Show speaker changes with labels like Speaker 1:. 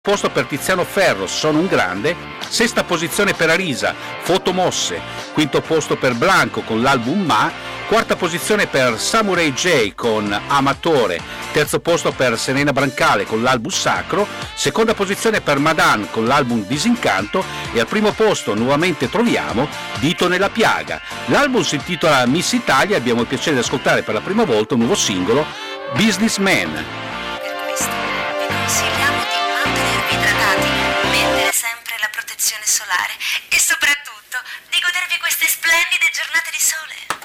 Speaker 1: Posto per Tiziano Ferro, Sono un grande. Sesta posizione per Arisa, Fotomosse. Quinto posto per Blanco con l'album Ma. Quarta posizione per Samurai J con Amatore. Terzo posto per Serena Brancale con l'album Sacro. Seconda posizione per Madan con l'album Disincanto. E al primo posto nuovamente troviamo Dito nella piaga. L'album si intitola Miss Italia e abbiamo il piacere di ascoltare per la prima volta un nuovo singolo, Businessman.
Speaker 2: Per questo vi consigliamo di mantenervi idratati, mettere sempre la protezione solare e soprattutto di godervi queste splendide giornate di sole.